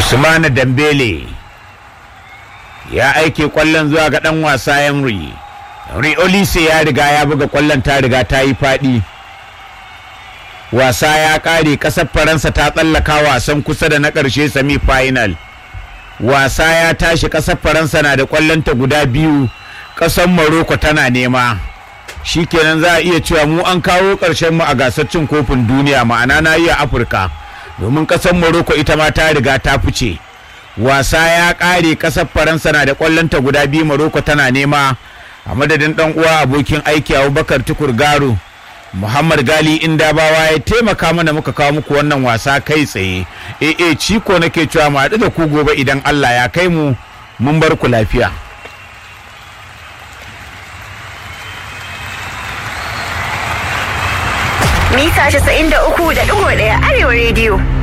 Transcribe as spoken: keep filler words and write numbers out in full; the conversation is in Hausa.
Usman Dembele ya aike kwallon zuwa ga dan wasa Henry. Henry Olise ya riga ya buga kwallon, ta riga ta yi fadi. Wasa ya kare, kasar Faransa ta tsallaka wasan kusa da na ƙarshe semi final. Wasa ya tashi, kasar Faransa na da kwallonta guda biyu, kasar Morocco tana nema. Shikenan za a iya cewa mu an kawo ƙarshen mu a gasar cin kofin duniya, ma'ana na yi a Afirka, domin kasar Morocco ita ma ta riga ta fice. Wasa ya kare, kasar Faransa na da kwallonta guda biyu, Morocco tana nema. A madadin dan uwa abokin aiki Abubakar Tukur Garo, Muhammad Gali Indabawa ya taimaka mana muka kawo muku wannan wasa kai tsaye. Eh eh ciko nake cewa mu haɗu da ku gobe idan Allah ya kai mu. Mun bar ku lafiya. Mita casa'in da uku da ɗigo ɗaya Arewa Radio.